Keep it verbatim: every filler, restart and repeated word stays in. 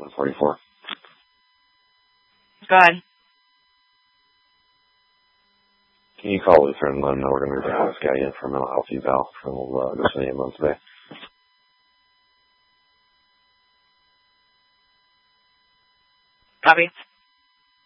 one forty-four. Go ahead. Can you call Lutheran and let them know we're going to be bringing this guy in for a mental health eval, and we'll uh, go to the ambulance today. Copy.